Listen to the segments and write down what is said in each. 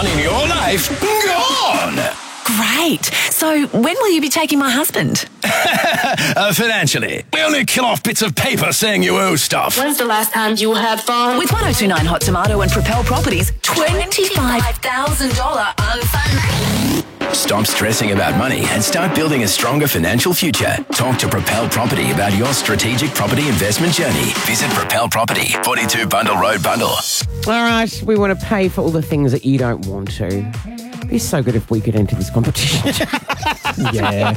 fun in your life gone. Great. So when will you be taking my husband? Financially, we only kill off bits of paper saying you owe stuff. When's the last time you had fun? With 1029 Hot Tomato and Propel Properties, $25,000 unfun money. Stop stressing about money and start building a stronger financial future. Talk to Propel Property about your strategic property investment journey. Visit Propel Property, 42 Bundle Road, Bundle. All right, we want to pay for all the things that you don't want to. It'd be so good if we could enter this competition. Yeah.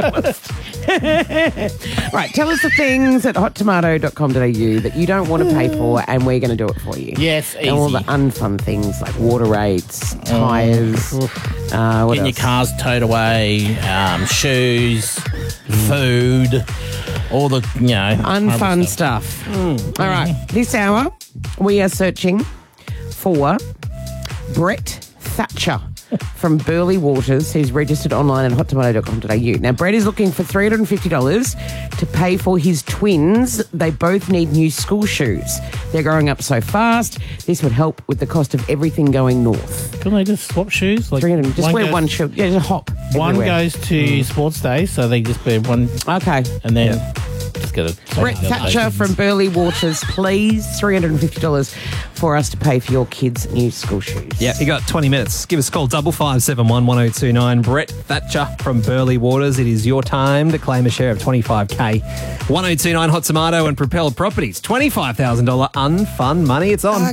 Right, tell us the things at hottomato.com.au that you don't want to pay for, and we're going to do it for you. Yes, And all the easy. unfun things like water rates, tyres, what Getting your else? cars towed away, shoes, food, all the, Unfun stuff. All right, this hour we are searching for Brett Thatcher from Burley Waters, who's registered online at hottomato.com.au. Now, Brett is looking for $350 to pay for his twins. They both need new school shoes. They're growing up so fast. This would help with the cost of everything going north. Can they just swap shoes? Like $300. Just wear goes- one shoe. Yeah, just hop. One everywhere. goes to sports day, so they just wear one, Okay. and then just get a Brett Thatcher from Burley Waters, please. $350 for us to pay for your kids' new school shoes. Yeah, you got 20 minutes. Give us a call, 5571 1029. Brett Thatcher from Burley Waters. It is your time to claim a share of 25K. 1029 Hot Tomato and Propel Properties. $25,000 unfun money. It's on.